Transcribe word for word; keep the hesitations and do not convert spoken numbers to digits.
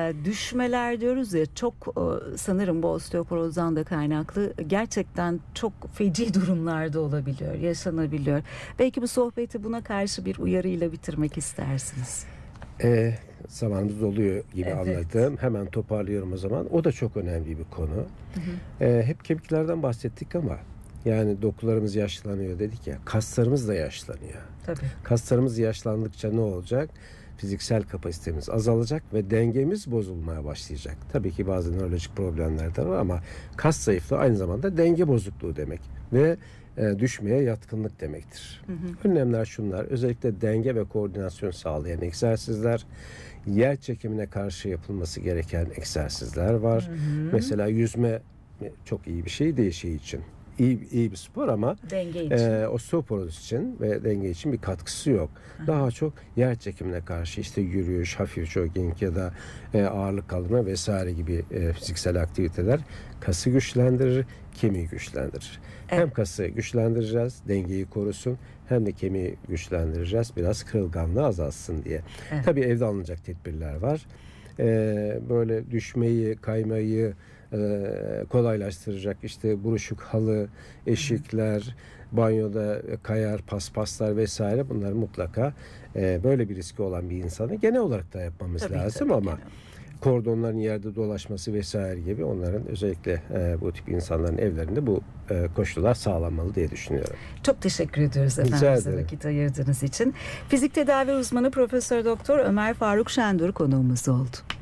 düşmeler diyoruz ya, çok e, sanırım bu osteoporozdan da kaynaklı gerçekten çok feci durumlarda olabiliyor, yaşanabiliyor. Belki bu sohbeti buna karşı bir uyarıyla bitirmek istersiniz. E, zamanımız oluyor gibi Evet. anladım. Hemen toparlıyorum o zaman. O da çok önemli bir konu. Hı hı. E, hep kemiklerden bahsettik ama yani dokularımız yaşlanıyor dedik ya, kaslarımız da yaşlanıyor. Tabii. Kaslarımız yaşlandıkça ne olacak? Fiziksel kapasitemiz azalacak ve dengemiz bozulmaya başlayacak. Tabii ki bazı nörolojik problemler de var ama kas zayıflığı aynı zamanda denge bozukluğu demek ve e, düşmeye yatkınlık demektir. Hı hı. Önlemler şunlar: özellikle denge ve koordinasyon sağlayan egzersizler, yer çekimine karşı yapılması gereken egzersizler var. Hı hı. Mesela yüzme çok iyi bir şey değil şey için. İyi, iyi bir spor ama denge için. E, osteoporoz için ve denge için bir katkısı yok. Hı. Daha çok yer çekimine karşı işte yürüyüş, hafif jogging ya da e, ağırlık kaldırma vesaire gibi e, fiziksel aktiviteler kası güçlendirir, kemiği güçlendirir. Evet. Hem kası güçlendireceğiz, dengeyi korusun, hem de kemiği güçlendireceğiz, biraz kırılganlığı azalsın diye. Evet. Tabii evde alınacak tedbirler var. E, böyle düşmeyi, kaymayı kolaylaştıracak işte buruşuk halı, eşikler, banyoda kayar, paspaslar vesaire, bunları mutlaka e, böyle bir riski olan bir insanı genel olarak da yapmamız tabii, lazım tabii, ama genel. Kordonların yerde dolaşması vesaire gibi, onların özellikle e, bu tip insanların evlerinde bu e, koşullar sağlanmalı diye düşünüyorum. Çok teşekkür ediyoruz efendim size vakit ayırdığınız için. Fizik tedavi uzmanı Profesör Doktor Ömer Faruk Şendur konuğumuz oldu.